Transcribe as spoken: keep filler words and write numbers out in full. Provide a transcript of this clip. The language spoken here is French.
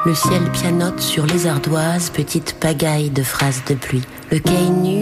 Le ciel pianote sur les ardoises, petite pagaille de phrases de pluie. Le quai nu